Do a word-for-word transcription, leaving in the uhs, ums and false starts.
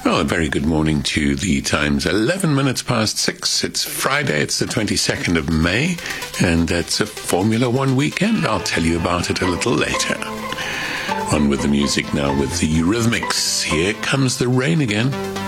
Well, a very good morning to the times. eleven minutes past six. It's Friday. It's the twenty-second of May. And that's a Formula One weekend. I'll tell you about it a little later. On with the music now with the Eurythmics. Here comes the rain again.